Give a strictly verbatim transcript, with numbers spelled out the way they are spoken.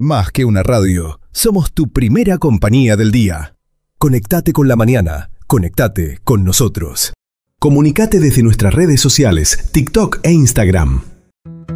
Más que una radio, somos tu primera compañía del día. Conectate con la mañana, conectate con nosotros. Comunicate desde nuestras redes sociales, TikTok e Instagram.